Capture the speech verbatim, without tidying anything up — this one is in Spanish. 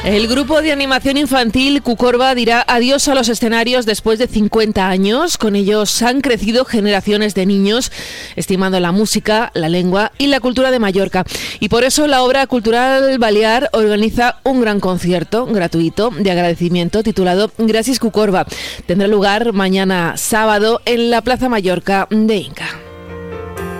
El grupo de animación infantil Cucorba dirá adiós a los escenarios después de cincuenta años. Con ellos han crecido generaciones de niños, estimando la música, la lengua y la cultura de Mallorca. Y por eso la Obra Cultural Balear organiza un gran concierto gratuito de agradecimiento titulado Gràcies Cucorba. Tendrá lugar mañana sábado en la Plaza Mallorca de Inca.